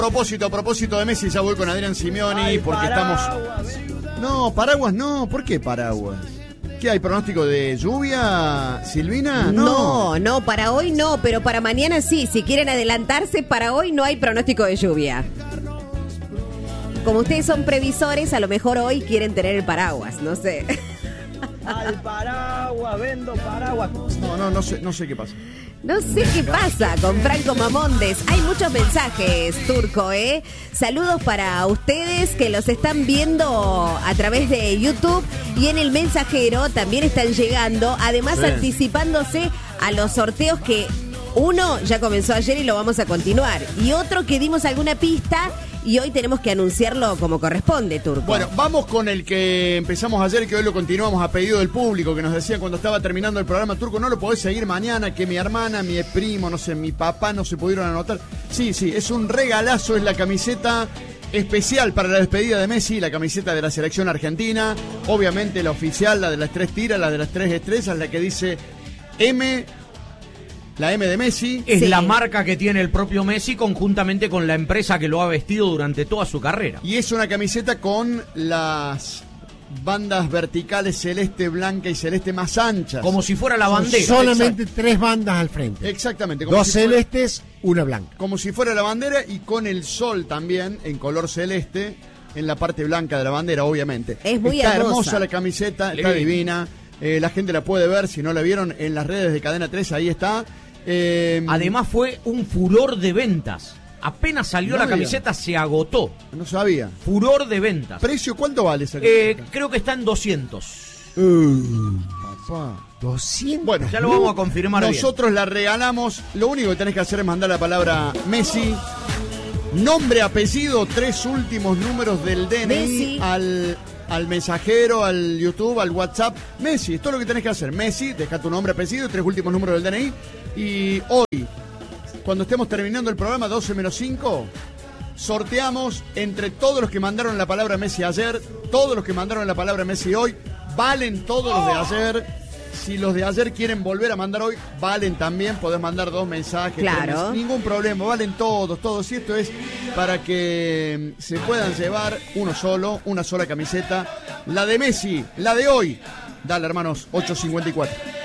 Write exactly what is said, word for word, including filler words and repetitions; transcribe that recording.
propósito, a propósito de Messi, ya voy con Adrián Simeoni. Ay, porque paraguas, estamos... No, paraguas no. ¿Por qué paraguas? ¿Qué hay? ¿Pronóstico de lluvia, Silvina? No. no, no, para hoy no, pero para mañana sí. Si quieren adelantarse, para hoy no hay pronóstico de lluvia. Como ustedes son previsores, a lo mejor hoy quieren tener el paraguas, no sé. Al paraguas, vendo paraguas. No, no, no sé, no sé qué pasa. No sé qué pasa con Franco Mamondes. Hay muchos mensajes, Turco, ¿eh? Saludos para ustedes que los están viendo a través de YouTube y en el mensajero también están llegando, además sí. anticipándose a los sorteos que uno ya comenzó ayer y lo vamos a continuar, y otro que dimos alguna pista y hoy tenemos que anunciarlo como corresponde, Turco. Bueno, vamos con el que empezamos ayer y que hoy lo continuamos a pedido del público, que nos decían cuando estaba terminando el programa: Turco, no lo podés seguir mañana, que mi hermana, mi primo, no sé, mi papá no se pudieron anotar. Sí, sí, es un regalazo, es la camiseta especial para la despedida de Messi, la camiseta de la selección argentina, obviamente la oficial, la de las tres tiras, la de las tres estrellas, la que dice M... La M de Messi. Es sí. la marca que tiene el propio Messi conjuntamente con la empresa que lo ha vestido durante toda su carrera. Y es una camiseta con las bandas verticales celeste, blanca y celeste más anchas. Como si fuera la bandera. Solamente Exacto. tres bandas al frente. Exactamente. Como Dos si celestes, fuera, una blanca. Como si fuera la bandera y con el sol también en color celeste en la parte blanca de la bandera, obviamente. Es muy Está hermosa. hermosa la camiseta, está divina. Eh, la gente la puede ver, si no la vieron, en las redes de Cadena tres, ahí está. Eh, Además fue un furor de ventas. Apenas salió no la camiseta, se agotó. No sabía. Furor de ventas. ¿Precio cuánto vale esa eh, camiseta? Creo que está en doscientos. Uh, papá. doscientos. Bueno, ya lo vamos a confirmar. Nosotros bien. la regalamos. Lo único que tenés que hacer es mandar la palabra Messi, nombre, apellido, tres últimos números del D N I Messi. al... al mensajero, al YouTube, al WhatsApp. Messi, esto es lo que tenés que hacer. Messi, deja tu nombre, apellido, tres últimos números del D N I. Y hoy, cuando estemos terminando el programa, doce menos cinco, sorteamos entre todos los que mandaron la palabra Messi ayer, todos los que mandaron la palabra Messi hoy, valen todos los de ayer. Si los de ayer quieren volver a mandar hoy, valen también. Podés mandar dos mensajes. Claro. Tres, ningún problema, valen todos, todos. Y esto es para que se puedan llevar uno solo, una sola camiseta. La de Messi, la de hoy. Dale, hermanos, ocho cincuenta y cuatro.